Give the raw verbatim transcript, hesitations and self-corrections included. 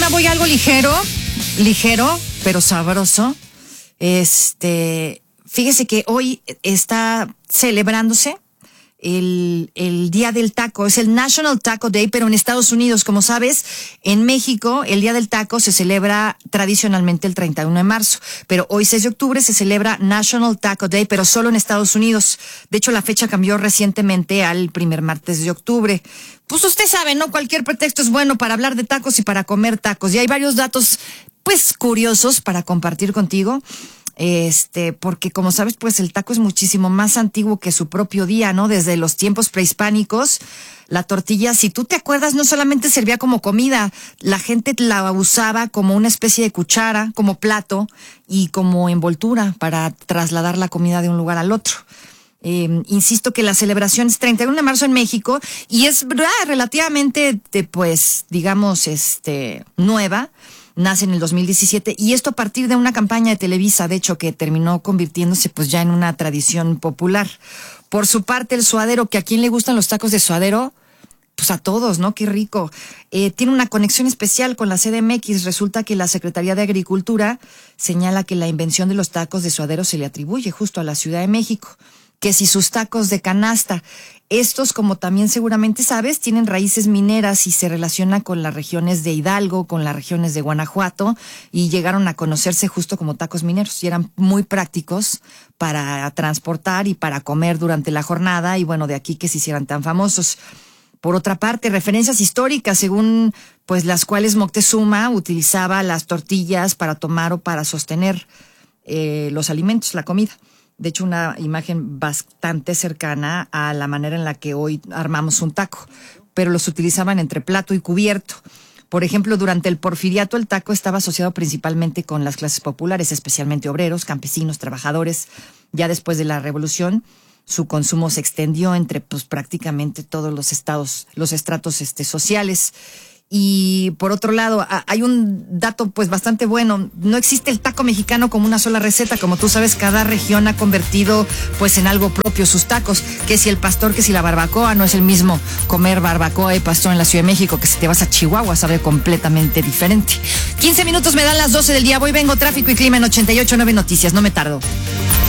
ahora voy a algo ligero, ligero, pero sabroso. Este, fíjese que hoy está celebrándose el, el Día del Taco. Es el National Taco Day, pero en Estados Unidos. Como sabes, en México el Día del Taco se celebra tradicionalmente el treinta y uno de marzo, pero hoy seis de octubre se celebra National Taco Day, pero solo en Estados Unidos. De hecho, la fecha cambió recientemente al primer martes de octubre. Pues usted sabe, ¿no? Cualquier pretexto es bueno para hablar de tacos y para comer tacos. Y hay varios datos, pues, curiosos para compartir contigo. Este, porque como sabes, pues el taco es muchísimo más antiguo que su propio día, ¿no? Desde los tiempos prehispánicos, la tortilla, si tú te acuerdas, no solamente servía como comida, la gente la usaba como una especie de cuchara, como plato y como envoltura para trasladar la comida de un lugar al otro. Eh, insisto que la celebración es treinta y uno de marzo en México y es ah, relativamente, de, pues, digamos, este, nueva. Nace en el dos mil diecisiete y esto a partir de una campaña de Televisa, de hecho, que terminó convirtiéndose pues ya en una tradición popular. Por su parte, el suadero, que a quién le gustan los tacos de suadero, pues a todos, ¿no? Qué rico. Eh, tiene una conexión especial con la C D M X. Resulta que la Secretaría de Agricultura señala que la invención de los tacos de suadero se le atribuye justo a la Ciudad de México. Que si sus tacos de canasta, estos, como también seguramente sabes, tienen raíces mineras y se relacionan con las regiones de Hidalgo, con las regiones de Guanajuato, y llegaron a conocerse justo como tacos mineros, y eran muy prácticos para transportar y para comer durante la jornada, y bueno, de aquí que se hicieran tan famosos. Por otra parte, referencias históricas, según pues las cuales Moctezuma utilizaba las tortillas para tomar o para sostener eh, los alimentos, la comida. De hecho, una imagen bastante cercana a la manera en la que hoy armamos un taco, pero los utilizaban entre plato y cubierto. Por ejemplo, durante el Porfiriato el taco estaba asociado principalmente con las clases populares, especialmente obreros, campesinos, trabajadores. Ya después de la Revolución, su consumo se extendió entre pues prácticamente todos los estados, los estratos este, sociales. Y por otro lado, hay un dato pues bastante bueno. No existe el taco mexicano como una sola receta. Como tú sabes, cada región ha convertido pues en algo propio sus tacos. Que si el pastor, que si la barbacoa, no es el mismo comer barbacoa y pastor en la Ciudad de México que si te vas a Chihuahua, sabe completamente diferente. quince minutos me dan las doce del día. Voy, vengo, tráfico y clima en ochenta y ocho punto nueve Noticias. No me tardo.